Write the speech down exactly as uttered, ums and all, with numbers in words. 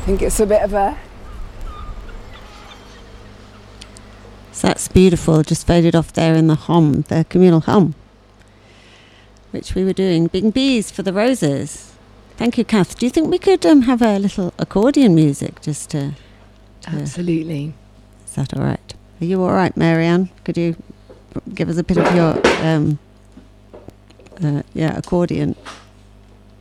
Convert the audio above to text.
I think it's a bit of a... So that's beautiful, just faded off there in the hum, the communal hum, which we were doing. Bing bees for the roses. Thank you, Kath. Do you think we could um, have a little accordion music just to, to... Absolutely. Is that all right? Are you all right, Marianne? Could you give us a bit of your, um, uh, yeah, accordion?